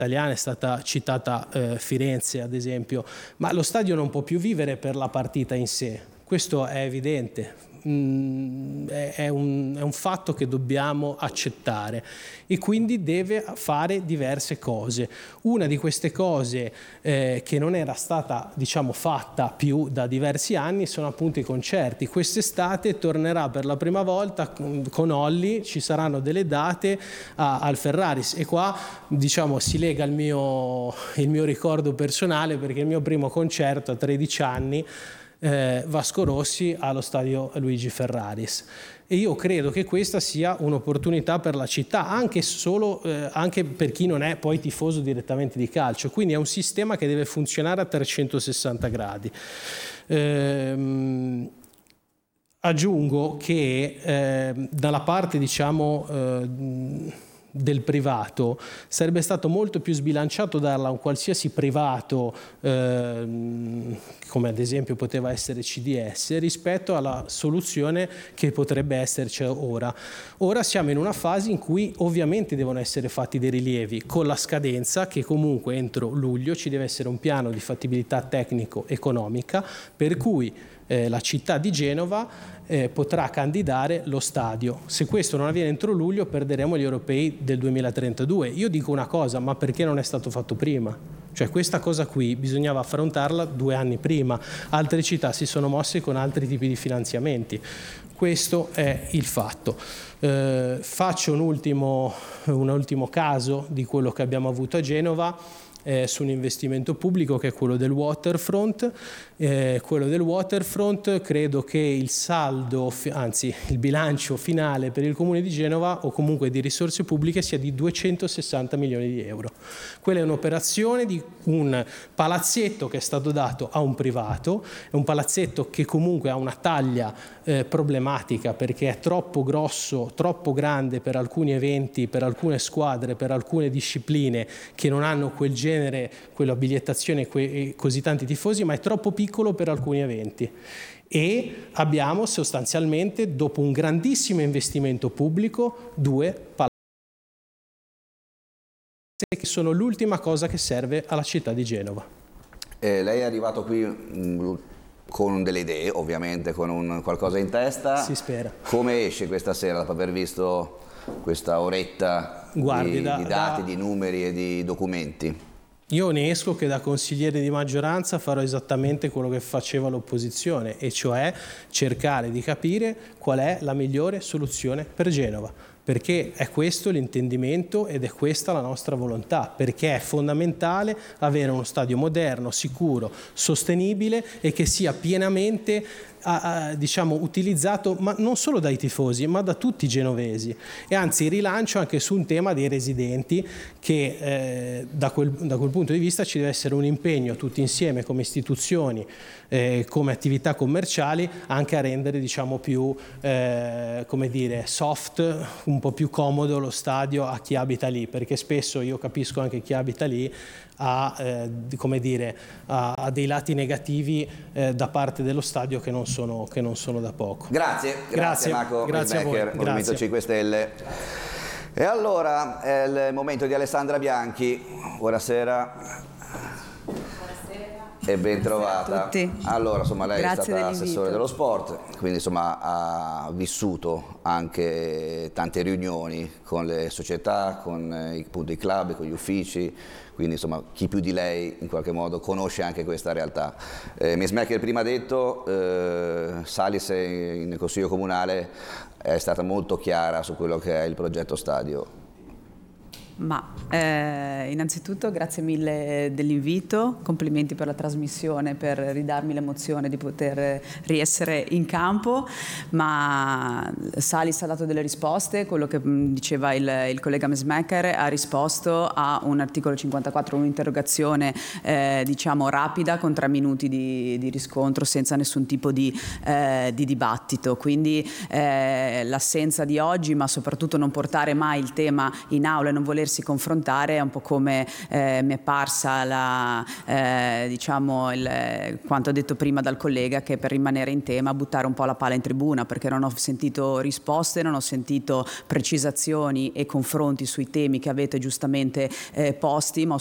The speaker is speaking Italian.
italiana, è stata citata Firenze ad esempio, ma lo stadio non può più vivere per la partita in sé, questo è evidente. È un fatto che dobbiamo accettare e quindi deve fare diverse cose. Una di queste cose che non era stata fatta più da diversi anni sono appunto i concerti. Quest'estate tornerà per la prima volta con Olli, ci saranno delle date al Ferraris e qua si lega il mio ricordo personale, perché il mio primo concerto a 13 anni Vasco Rossi allo stadio Luigi Ferraris, e io credo che questa sia un'opportunità per la città, anche per chi non è poi tifoso direttamente di calcio, quindi è un sistema che deve funzionare a 360 gradi. Aggiungo che dalla parte del privato sarebbe stato molto più sbilanciato darla a un qualsiasi privato come ad esempio poteva essere CDS rispetto alla soluzione che potrebbe esserci ora. Ora siamo in una fase in cui ovviamente devono essere fatti dei rilievi, con la scadenza che comunque entro luglio ci deve essere un piano di fattibilità tecnico-economica per cui la città di Genova potrà candidare lo stadio. Se questo non avviene entro luglio perderemo gli europei del 2032. Io dico una cosa, ma perché non è stato fatto prima? Cioè questa cosa qui bisognava affrontarla 2 anni prima, altre città si sono mosse con altri tipi di finanziamenti. Questo è il fatto. Faccio un ultimo caso di quello che abbiamo avuto a Genova. Su un investimento pubblico che è quello del waterfront. Quello del waterfront credo che il saldo, anzi il bilancio finale per il Comune di Genova o comunque di risorse pubbliche sia di 260 milioni di euro. Quella è un'operazione di un palazzetto che è stato dato a un privato, è un palazzetto che comunque ha una taglia problematica perché è troppo grosso, troppo grande per alcuni eventi, per alcune squadre, per alcune discipline che non hanno quel genere, quella bigliettazione e così tanti tifosi, ma è troppo piccolo per alcuni eventi. E abbiamo sostanzialmente, dopo un grandissimo investimento pubblico, 2 palazzi che sono l'ultima cosa che serve alla città di Genova. Lei è arrivato qui con delle idee, ovviamente, con qualcosa in testa. Si spera. Come esce questa sera dopo aver visto questa oretta di dati, di numeri e di documenti? Io ne esco che da consigliere di maggioranza farò esattamente quello che faceva l'opposizione, e cioè cercare di capire qual è la migliore soluzione per Genova, perché è questo l'intendimento ed è questa la nostra volontà, perché è fondamentale avere uno stadio moderno, sicuro, sostenibile e che sia pienamente utilizzato ma non solo dai tifosi ma da tutti i genovesi, e anzi rilancio anche su un tema dei residenti che da quel punto di vista ci deve essere un impegno tutti insieme come istituzioni, come attività commerciali, anche a rendere più soft, un po' più comodo lo stadio a chi abita lì, perché spesso io capisco anche chi abita lì ha dei lati negativi da parte dello stadio che non sono da poco. Grazie Marco Rismacher, Movimento 5 Stelle. E allora è il momento di Alessandra Bianchi. Buonasera. E ben trovata. A tutti. Allora, lei Grazie è stata dell'invito. assessore dello sport, quindi ha vissuto anche tante riunioni con le società, con i club, con gli uffici, quindi chi più di lei in qualche modo conosce anche questa realtà. Ms. Merkel prima ha detto, Salis nel Consiglio Comunale è stata molto chiara su quello che è il progetto stadio. Innanzitutto grazie mille dell'invito, complimenti per la trasmissione, per ridarmi l'emozione di poter riessere in campo, ma Salis ha dato delle risposte, quello che diceva il collega Mesmaeker ha risposto a un articolo 54, un'interrogazione rapida con 3 minuti di riscontro senza nessun tipo di dibattito, quindi l'assenza di oggi, ma soprattutto non portare mai il tema in aula e non volersi volersi confrontare è un po' come mi è parsa quanto detto prima dal collega, che per rimanere in tema buttare un po' la palla in tribuna, perché non ho sentito risposte, non ho sentito precisazioni e confronti sui temi che avete giustamente posti, ma ho